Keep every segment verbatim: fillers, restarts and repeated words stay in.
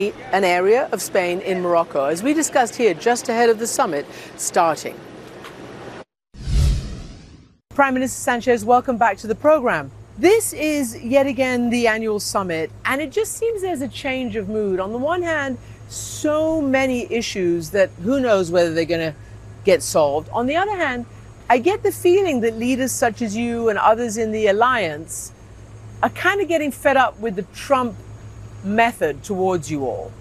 an area of Spain in Morocco, as we discussed here just ahead of the summit starting. Prime Minister Sanchez, welcome back to the program. This is yet again the annual summit, and it just seems there's a change of mood. On the one hand, so many issues that who knows whether they're going to get solved. On the other hand, I get the feeling that leaders such as you and others in the alliance are kind of getting fed up with the Trump method towards you all.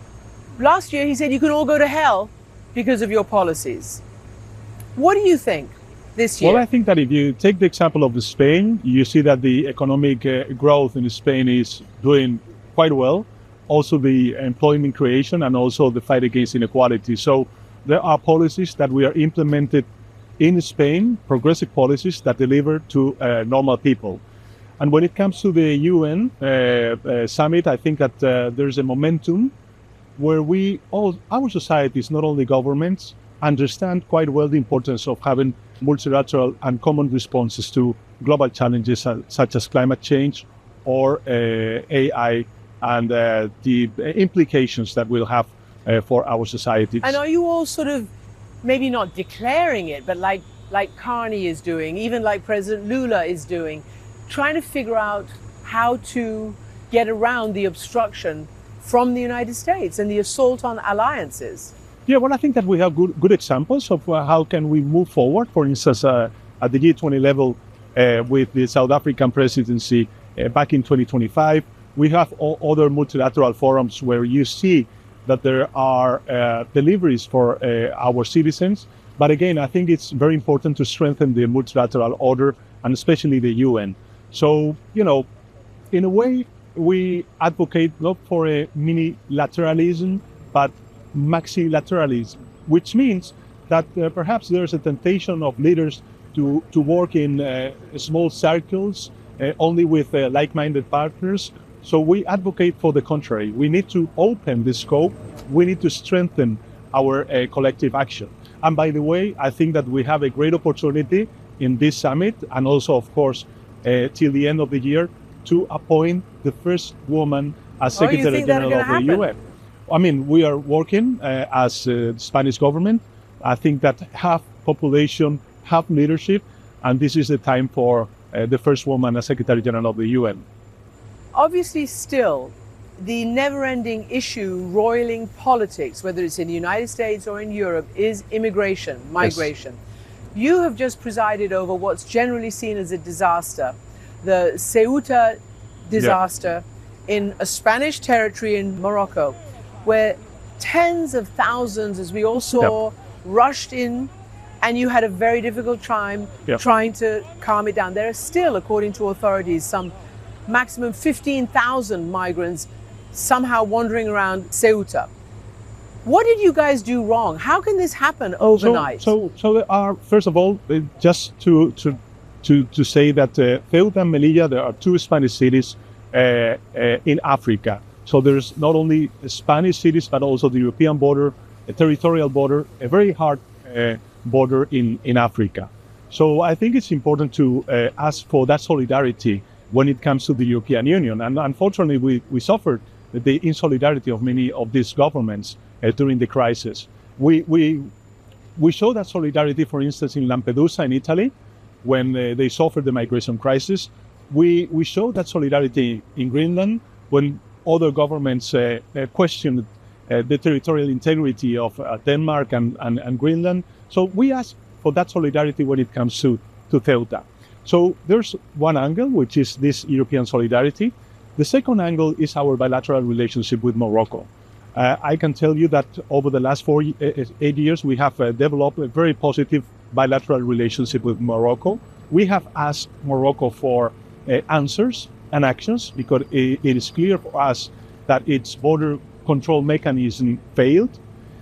Last year, he said you can all go to hell because of your policies. What do you think this year? Well, I think that if you take the example of Spain, you see that the economic uh, growth in Spain is doing quite well. Also the employment creation and also the fight against inequality. So there are policies that we are implemented in Spain, progressive policies that deliver to uh, normal people. And when it comes to the U N uh, uh, summit, I think that uh, there's a momentum where we, all our societies, not only governments, understand quite well the importance of having multilateral and common responses to global challenges uh, such as climate change or uh, A I and uh, the implications that will have uh, for our societies. And are you all sort of maybe not declaring it, but like like Carney is doing, even like President Lula is doing, trying to figure out how to get around the obstruction from the United States and the assault on alliances? Yeah, well, I think that we have good, good examples of uh, how can we move forward. For instance, uh, at the G twenty level uh, with the South African presidency uh, back in twenty twenty-five, we have all other multilateral forums where you see that there are uh, deliveries for uh, our citizens. But again, I think it's very important to strengthen the multilateral order and especially the U N. So, you know, in a way, we advocate not for a mini-lateralism, but maxilateralism, which means that uh, perhaps there's a temptation of leaders to, to work in uh, small circles, uh, only with uh, like-minded partners. So we advocate for the contrary. We need to open the scope. We need to strengthen our uh, collective action. And by the way, I think that we have a great opportunity in this summit and also, of course, uh, till the end of the year to appoint the first woman as Secretary General of the U N. I mean, we are working uh, as uh, the Spanish government. I think that half population, half leadership, and this is the time for uh, the first woman as Secretary General of the U N. Obviously, still, the never-ending issue roiling politics, whether it's in the United States or in Europe, is immigration, migration. Yes. You have just presided over what's generally seen as a disaster, the Ceuta disaster yeah. in a Spanish territory in Morocco, where tens of thousands, as we all saw, yeah. rushed in, and you had a very difficult time yeah. trying to calm it down. There are still, according to authorities, some maximum fifteen thousand migrants somehow wandering around Ceuta. What did you guys do wrong? How can this happen overnight? So, so, so there are, first of all, just to to to, to say that uh, Ceuta and Melilla, there are two Spanish cities uh, uh, in Africa. So there's not only Spanish cities, but also the European border, a territorial border, a very hard uh, border in, in Africa. So I think it's important to uh, ask for that solidarity when it comes to the European Union. And unfortunately, we, we suffered the insolidarity of many of these governments uh, during the crisis. We, we, we show that solidarity, for instance, in Lampedusa in Italy, when uh, they suffered the migration crisis. We, we show that solidarity in Greenland when other governments uh, uh, questioned uh, the territorial integrity of uh, Denmark and, and, and Greenland. So we ask for that solidarity when it comes to, to Ceuta. So there's one angle, which is this European solidarity. The second angle is our bilateral relationship with Morocco. Uh, I can tell you that over the last four, eight years, we have uh, developed a very positive bilateral relationship with Morocco. We have asked Morocco for uh, answers and actions because it, it is clear for us that its border control mechanism failed.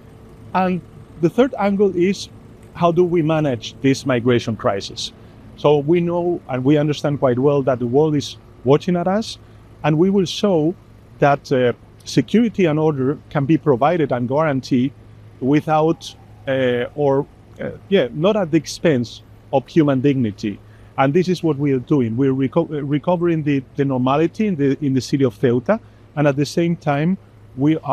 And the third angle is how do we manage this migration crisis? So we know and we understand quite well that the world is watching at us, and we will show that uh, security and order can be provided and guaranteed without uh, or uh, yeah, not at the expense of human dignity. And this is what we are doing. We're reco recovering the, the normality in the in the city of Ceuta, and at the same time, we